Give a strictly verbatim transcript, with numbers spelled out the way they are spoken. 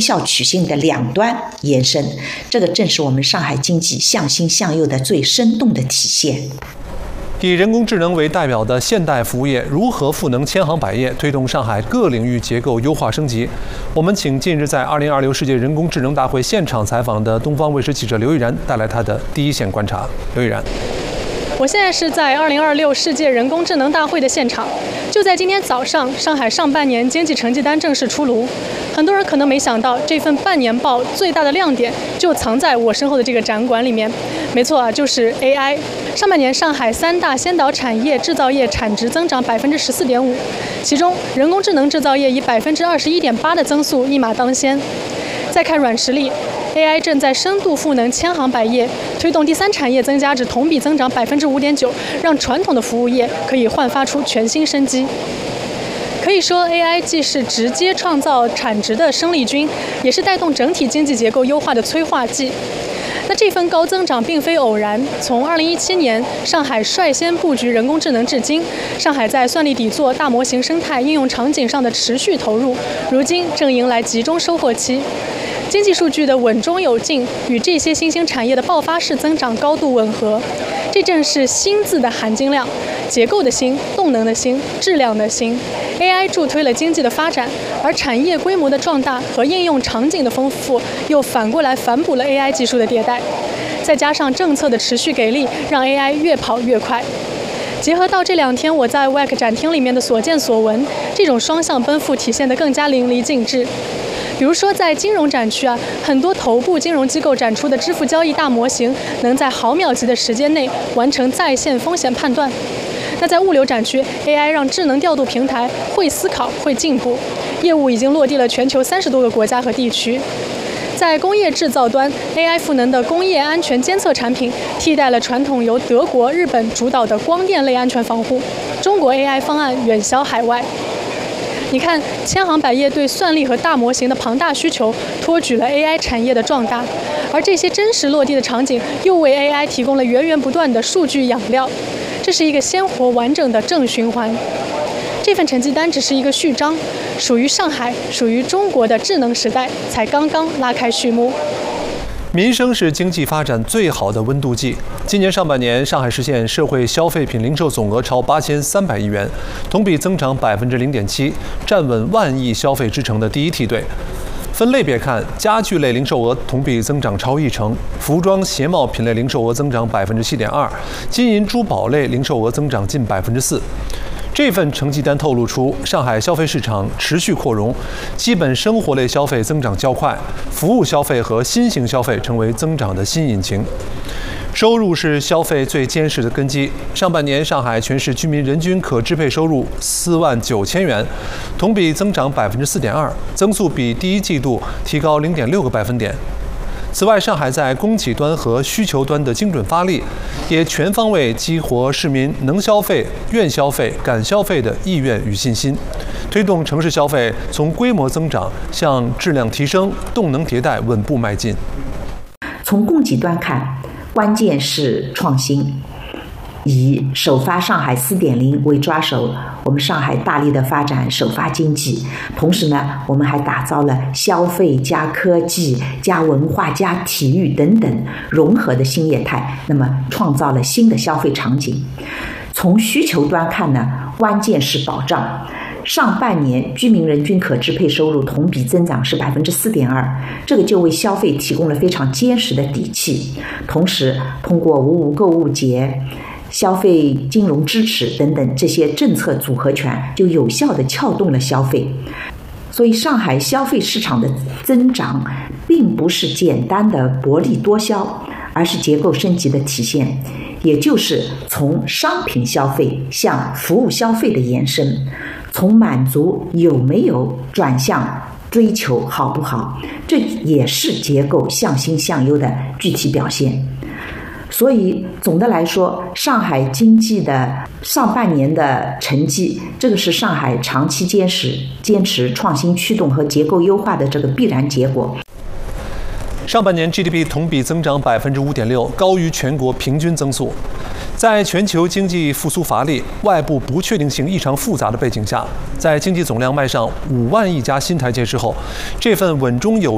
效曲线的两端延伸，这个正是我们上海经济向新向右的最生动的体现。 以人工智能为代表的现代服务业如何赋能千行百业，推动上海各领域结构优化升级？我们请近日在二零二六世界人工智能大会现场采访的东方卫视记者刘玉然带来他的第一线观察。刘玉然。 我现在是在二零二六世界人工智能大会的现场，就在今天早上，上海上半年经济成绩单正式出炉。很多人可能没想到，这份半年报最大的亮点就藏在我身后的这个展馆里面。没错啊，就是 A I。上半年上海三大先导产业制造业产值增长百分之十四点五，其中人工智能制造业以百分之二十一点八的增速一马当先。再看软实力。A I 正在深度赋能千行百业，推动第三产业增加至同比增长百分之五点九，让传统的服务业可以焕发出全新生机。可以说 ，A I 既是直接创造产值的生力军，也是带动整体经济结构优化的催化剂。那这份高增长并非偶然，从二零一七年上海率先布局人工智能至今，上海在算力底座、大模型生态应用场景上的持续投入，如今正迎来集中收获期。经济数据的稳中有进，与这些新兴产业的爆发式增长高度吻合，这正是“新”字的含金量，结构的新、动能的新、质量的新。A I 助推了经济的发展，而产业规模的壮大和应用场景的丰富，又反过来反哺了 A I 技术的迭代。再加上政策的持续给力，让 A I 越跑越快。结合到这两天我在 W E C 展厅里面的所见所闻，这种双向奔赴体现得更加淋漓尽致。比如说，在金融展区啊，很多头部金融机构展出的支付交易大模型，能在毫秒级的时间内完成在线风险判断。那在物流展区 ，A I 让智能调度平台会思考、会进步，业务已经落地了全球三十多个国家和地区。在工业制造端 ，A I 赋能的工业安全监测产品，替代了传统由德国、日本主导的光电类安全防护。中国 A I 方案远销海外。你看，千行百业对算力和大模型的庞大需求，托举了 A I 产业的壮大，而这些真实落地的场景，又为 A I 提供了源源不断的数据养料，这是一个鲜活完整的正循环。这份成绩单只是一个序章，属于上海、属于中国的智能时代才刚刚拉开序幕。 民生是经济发展最好的温度计。今年上半年，上海实现社会消费品零售总额超八千三百亿元，同比增长百分之零点七，站稳万亿消费之城的第一梯队。分类别看，家具类零售额同比增长超一成，服装鞋帽品类零售额增长百分之七点二，金银珠宝类零售额增长近百分之四。这份成绩单透露出，上海消费市场持续扩容，基本生活类消费增长较快，服务消费和新型消费成为增长的新引擎。收入是消费最坚实的根基。上半年，上海全市居民人均可支配收入四万九千元，同比增长百分之四点二，增速比第一季度提高零点六个百分点。此外，上海在供给端和需求端的精准发力，也全方位激活市民能消费、愿消费、敢消费的意愿与信心，推动城市消费从规模增长向质量提升、动能迭代稳步迈进。 从供给端看，关键是创新。以首发上海 四点零 为抓手，我们上海大力的发展首发经济，同时呢，我们还打造了消费加科技加文化加体育等等融合的新业态，那么创造了新的消费场景。从需求端看呢，关键是保障。上半年居民人均可支配收入同比增长是百分之四点二，这个就为消费提供了非常坚实的底气。同时，通过五五购物节、消费金融支持等等这些政策组合拳，就有效地撬动了消费。所以上海消费市场的增长并不是简单的薄利多销，而是结构升级的体现，也就是从商品消费向服务消费的延伸，从满足有没有转向追求好不好，这也是结构向新向优的具体表现。所以总的来说，上海经济的上半年的成绩，这个是上海长期坚持坚持创新驱动和结构优化的这个必然结果。 上半年 G D P 同比增长百分之五点六，高于全国平均增速。在全球经济复苏乏力、外部不确定性异常复杂的背景下，在经济总量迈上五万亿家新台阶之后，这份稳中有